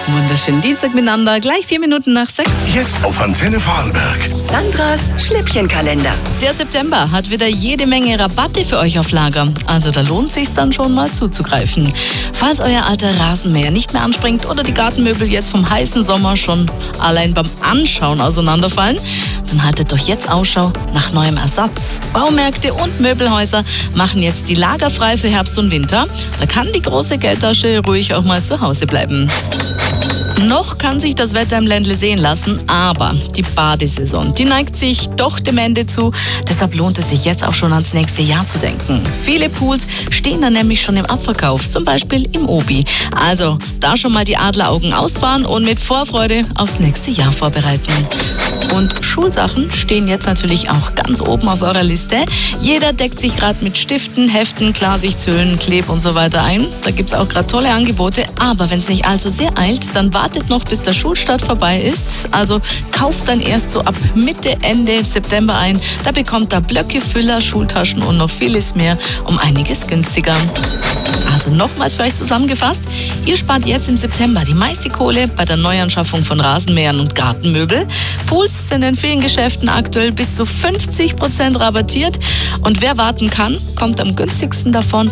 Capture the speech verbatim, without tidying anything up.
Wunderschönen Dienstag miteinander, gleich vier Minuten nach sechs. Jetzt auf Antenne Vorarlberg. Sandras Schnäppchenkalender. Der September hat wieder jede Menge Rabatte für euch auf Lager. Also da lohnt es sich dann schon mal zuzugreifen. Falls euer alter Rasenmäher nicht mehr anspringt oder die Gartenmöbel jetzt vom heißen Sommer schon allein beim Anschauen auseinanderfallen, dann haltet doch jetzt Ausschau nach neuem Ersatz. Baumärkte und Möbelhäuser machen jetzt die Lager frei für Herbst und Winter. Da kann die große Geldtasche ruhig auch mal zu Hause bleiben. Noch kann sich das Wetter im Ländle sehen lassen, aber die Badesaison, die neigt sich doch dem Ende zu. Deshalb lohnt es sich jetzt auch schon ans nächste Jahr zu denken. Viele Pools stehen dann nämlich schon im Abverkauf, zum Beispiel im Obi. Also da schon mal die Adleraugen ausfahren und mit Vorfreude aufs nächste Jahr vorbereiten. Und Schulsachen stehen jetzt natürlich auch ganz oben auf eurer Liste. Jeder deckt sich gerade mit Stiften, Heften, Klarsichtshüllen, Kleb und so weiter ein. Da gibt es auch gerade tolle Angebote. Aber wenn es nicht allzu sehr eilt, dann wartet noch, bis der Schulstart vorbei ist. Also kauft dann erst so ab Mitte, Ende September ein. Da bekommt ihr Blöcke, Füller, Schultaschen und noch vieles mehr um einiges günstiger. Also nochmals für euch zusammengefasst, ihr spart jetzt im September die meiste Kohle bei der Neuanschaffung von Rasenmähern und Gartenmöbel. Pools sind in vielen Geschäften aktuell bis zu fünfzig Prozent rabattiert und wer warten kann, kommt am günstigsten davon